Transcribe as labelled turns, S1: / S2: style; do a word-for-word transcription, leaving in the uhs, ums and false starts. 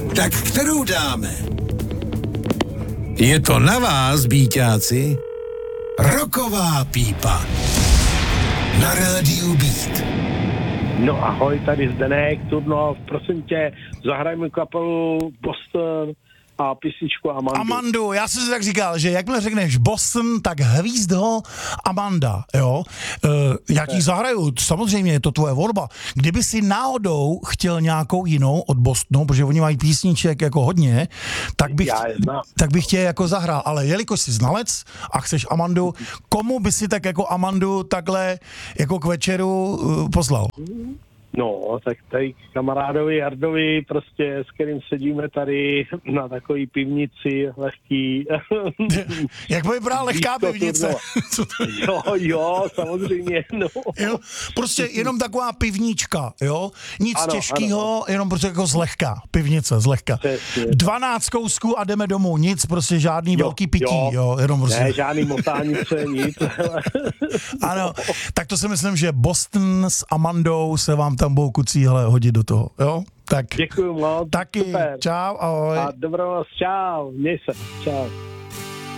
S1: Tak kterou dáme? Je to na vás, bíťáci. Rocková pípa. Na rádiu Beat.
S2: No ahoj, tady Zdeněk, Turnov, prosím tě, zahrajme kapelu Boston a písničku Amandu.
S3: Amandu, já jsem si tak říkal, že jakmile řekneš Boston, tak hvízdo Amanda, jo. E, já ti zahraju, samozřejmě je to tvoje volba. Kdyby si náhodou chtěl nějakou jinou od Bostonu, protože oni mají písniček jako hodně, tak bych, tak bych tě jako zahrál. Ale jelikož jsi znalec a chceš Amandu, komu by si tak jako Amandu takhle jako k večeru uh, poslal?
S2: No, tak tady kamarádovi Jardovi, prostě s kterým sedíme tady na takový pivnici lehký.
S3: Jak vypadá lehká pivnice?
S2: jo, jo, samozřejmě, no.
S3: Jo, prostě jenom taková pivnička, jo? Nic
S2: ano,
S3: těžkýho,
S2: ano.
S3: jenom prostě jako zlehka, pivnice, zlehka. dvanáct kousků a jdeme domů, nic, prostě žádný jo, velký pití, jo, jo jenom prostě.
S2: Ne, žádný motánice, nic.
S3: Ano, tak to si myslím, že Boston s Amandou se vám tam budou kucí, hele, hodit do toho, jo? Tak.
S2: Děkuju moc.
S3: Taky,
S2: super.
S3: Čau, ahoj.
S2: A dobrou noc, čau, měj se, čau.